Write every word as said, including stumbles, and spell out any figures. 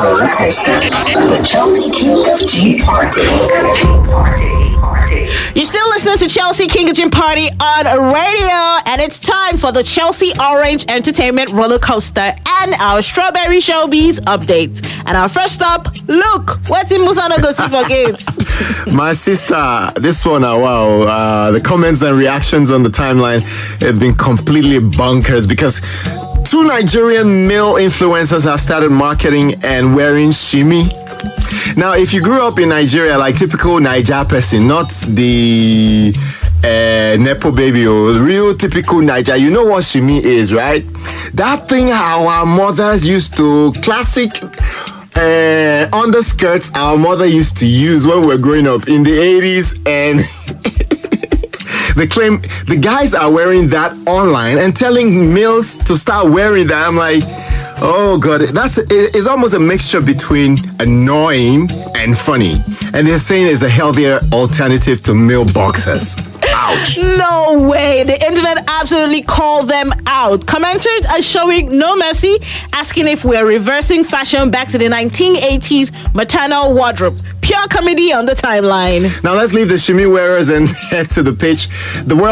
roller coaster. The Chelsea King of Gym Party. You're still listening to Chelsea King of Gym Party on radio, and it's time for the Chelsea Orange Entertainment Roller Coaster and our Strawberry Showbiz updates. And our first stop, look, what's in Musano go see for games? My sister, this one, uh, wow, uh, the comments and reactions on the timeline have been completely bonkers because two Nigerian male influencers have started marketing and wearing shimi. Now, if you grew up in Nigeria, like typical Naija person, not the uh, Nepo baby or real typical Naija, you know what shimi is, right? That thing how our mothers used to, classic uh, underskirts our mother used to use when we were growing up in the eighties, and they claim the guys are wearing that online and telling males to start wearing that. I'm like, oh god, that's it's almost a mixture between annoying and funny, and they're saying it's a healthier alternative to male boxers. Ouch. No way. The internet absolutely called them out. Commenters are showing no mercy, asking if we're reversing fashion back to the nineteen eighties maternal wardrobe. Pure comedy on the timeline. Now let's leave the shimmy wearers and head to the pitch. The world